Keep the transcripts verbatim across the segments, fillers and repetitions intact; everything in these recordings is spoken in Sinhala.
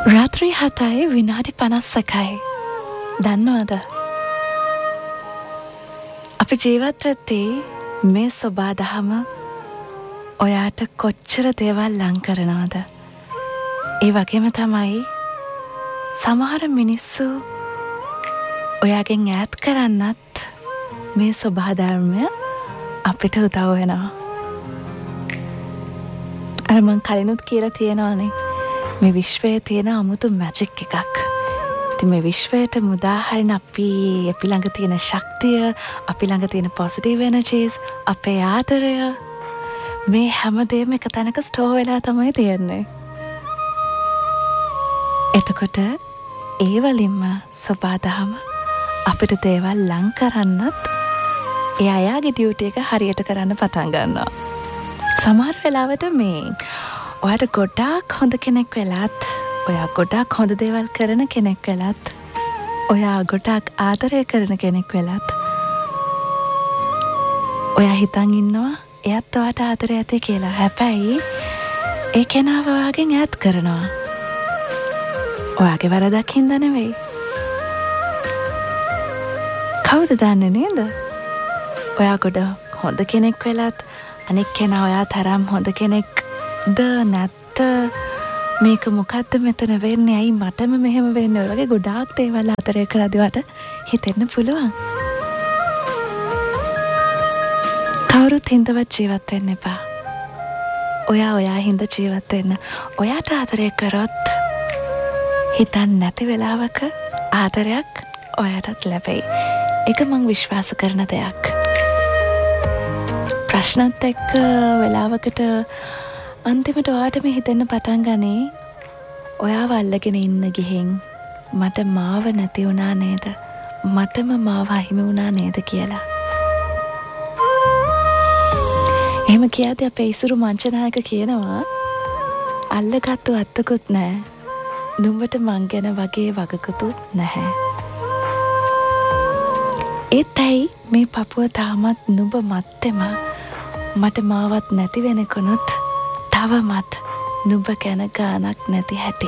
රාත්‍රී හතයි විනාඩි පනස්සකයි. දන්නවද? අපි ජීවත් වෙද්දී මේ සොබාදහම ඔයාට කොච්චර දේවල් ලං කරනවද? ඒ වගේම තමයි සමහර මිනිස්සු ඔයාගෙන් ඈත් කරන්නත් මේ සොබාධර්මය අපිට උදව් වෙනවා. අර මං කලිනුත් කියලා තියෙනවානේ මේ විශ්වයේ තියෙන අමුතු මැජික් එකක්. ඉතින් මේ විශ්වයට මුදාහරින අපි අපි ළඟ තියෙන ශක්තිය, අපි ළඟ තියෙන පොසිටිව් එනර්ජීස්, අපේ ආදරය, මේ හැමදේම එක තැනක ස්ටෝර් වෙලා තමයි තියෙන්නේ. එතකොට ඒ වලින්ම සබාදහම අපිට දේවල් ලං කරන්නත් ඒ අයාගේ ඩියුටි එක හරියට කරන්න පටන් ගන්නවා. සමහර වෙලාවට මේ ඔයාට ගොඩාක් හොඳ කෙනෙක් වෙලත්, ඔයා ගොඩාක් හොඳ දේවල් කරන කෙනෙක් වෙලත්, ඔයා ගොඩාක් ආදරය කරන කෙනෙක් වෙලත්, ඔයා හිතන් ඉන්නවා එයත් ඔයාට ආදරය ඇති කියලා. හැබැයි ඒ කෙනාව ඔයාගෙන් ඈත් කරනවා. ඔයාගේ වරදක් හින්දා නෙවෙයි. කවුද දන්නේ නේද? ඔයා ගොඩ හොඳ කෙනෙක් වෙලත් අනෙක් කෙනා ඔයා තරම් හොඳ කෙනෙක්ද නැත්ද, මේක මොකද්ද මෙතන වෙන්නේ, ඇයි මටම මෙහෙම වෙන්නේ, ඔය වගේ ගොඩාක් දේවල් ආදරය කරද්දී හිතෙන්න පුළුවන්. කවුරුත් හින්දවත් ජීවත් වෙන්න එපා. ඔයා ඔයා හින්දා ජීවත් වෙන්න. ඔයාට ආදරය කරොත් හිතන් නැති වෙලාවක ආදරයක් ඔයාටත් ලැබෙයි. ඒක මං විශ්වාස කරන දෙයක්. ප්‍රශ්නත් එක්ක වෙලාවකට අන්තිමට ඔයාටම හිතෙන්න පටන් ගන්නේ ඔයාව අල්ලගෙන ඉන්න ගිහින් මට මාව නැති වුණා නේද, මටම මාව අහිමි වුණා නේද කියලා. එහෙම කියද්දී අපේ ඉසුරු මංචනායක කියනවා අල්ලගත්තු අත්තකුත් නැහැ, නුඹට මං ගැන වගේ වගකුතුත් නැහැ. ඒත් ඇයි මේ පපුව තාමත් නුඹ මත්තෙම මට මාවත් නැති වෙනකොනුත් තවමත් නුඹ ගැන ගානක් නැති හැටි.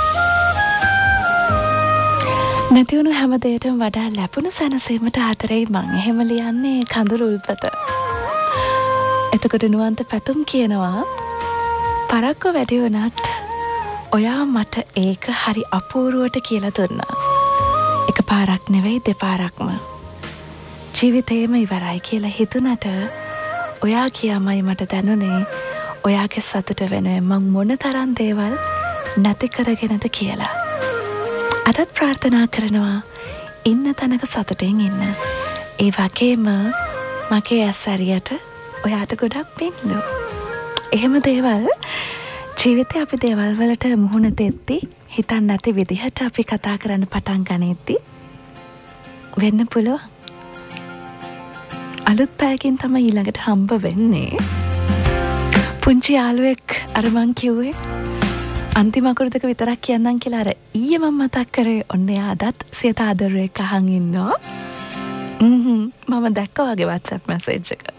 නැතිවුණු හැම දෙයටම වඩා ලැබුණු සැනසීමට ආදරෙයි මං එහෙම ලියන්නේ කඳුළු උල්පත. එතකොට නුවන්ත පැතුම් කියනවා පරක්කු වැඩි වුණත් ඔයා මට ඒක හරි අපූරුවට කියලා දුන්නා. එක පාරක් නෙවෙයි දෙපාරක්ම. ජීවිතේම ඉවරයි කියලා හිතුණට ඔයා කියමයි මට දැනුනේ ඔයාගේ සතුට වෙනුවෙන් මං මොන තරම් දේවල් නැති කරගෙනද කියලා. අදත් ප්‍රාර්ථනා කරනවා ඉන්න තැනක සතුටින් ඉන්න. ඒ වගේම මගේ ඇස් ඇරියට ඔයාට ගොඩක් පින්නු. එහෙම දේවල් ජීවිතේ අපි දේවල් වලට මුහුණ දෙද්දී හිතන් නැති විදිහට අපි කතා කරන්න පටන් ගනිද්දී වෙන්න පුළුවන්. අලුත් පැයකින් තමයි ඊළඟට හම්බ වෙන්නේ. පුංචි යාළුවෙක් අර මං කිව්වේ අන්තිම අකුරු දෙක විතරක් කියන්නම් කියලා අර ඊයේ මම මතක් කරේ ඔන්න එයාටත් සියත ආදරයක් අහන් ඉන්නවා. හ්ම් මම දැක්කා වගේ WhatsApp message එක.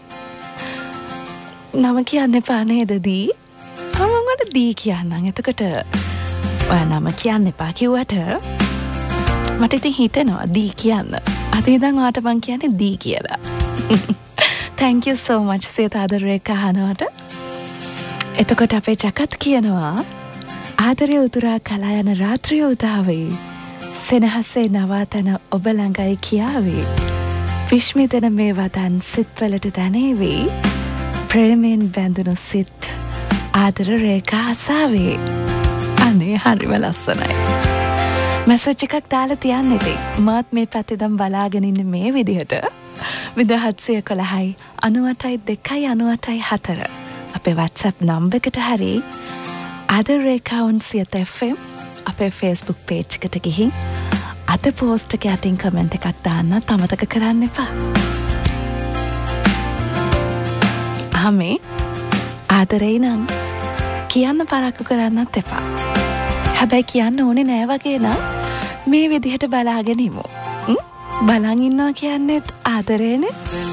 නම කියන්න එපා නේද දී? මම මට දී කියන්නම්. එතකොට ඔයා නම කියන්න එපා කිව්වට මට ඉතින් හිතෙනවා දී කියන්න. අද ඉඳන් ඔයාට මං කියන්නේ දී කියලා. Thank you so much Siyatha ආදරයක් අහනවට. එතකොට අපේ ජගත් කියනවා ආදරය උතුරා කලා යන රාත්‍රිය උදාවේ සෙනහසේ නවාතන ඔබ ළඟයි කියාවේ විශ්මිතන මේ වදන් සිත්වලට දැනේවේ ප්‍රේමයෙන් බැඳුණු සිත් ආදර රේඛා අසාවේ. අනේ හරිම ලස්සනයි. මැසේජ් එකක් දාලා තියන්න ඉතින්. මාත් මේ පැත්තෙන් බලාගෙන ඉන්නේ මේ විදිහට. විදහත්සිය කොළහයි අනුවටයි දෙකයි අනුවටයි හතර අපේ WhatsApp නම්බර් එකට හරි ආදර රේඛා සියත එෆ් එම් අපේ Facebook page එකට ගිහින් අද post එක යටින් comment එකක් දාන්න අමතක කරන්න එපා. අහමේ ආදරේ නම් කියන්න පරක්කු කරන්නත් එපා. හැබැයි කියන්න ඕනේ නෑ වගේ නම් මේ විදිහට බලාගෙන ඉමු. බලන් ඉන්නවා කියන්නේත් ආදරේනේ.